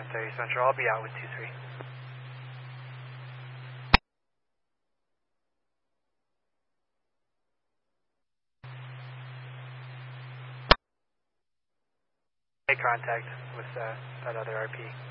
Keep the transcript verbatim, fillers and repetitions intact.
seven thirty Central. I'll be out with two three. Make contact with uh, that other R P.